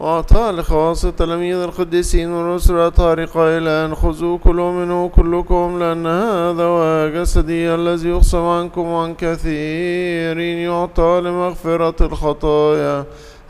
وأعطى لخواص التلاميذ القديسين والرسل الأطهار قائلا خذوا كلوا منه كلكم لأن هذا هو جسدي الذي يقسم عنكم وعن كثيرين يعطى لمغفرة الخطايا.